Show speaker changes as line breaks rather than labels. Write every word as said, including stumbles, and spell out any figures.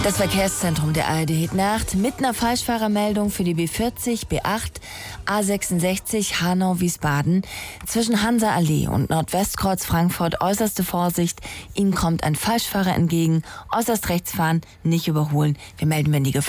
Das Verkehrszentrum der A R D heute Nacht mit einer Falschfahrermeldung für die B vierzig, B acht, A sechsundsechzig Hanau-Wiesbaden. Zwischen Hansa-Allee und Nordwestkreuz Frankfurt äußerste Vorsicht. Ihnen kommt ein Falschfahrer entgegen. Äußerst rechts fahren, nicht überholen. Wir melden, wenn die Gefahr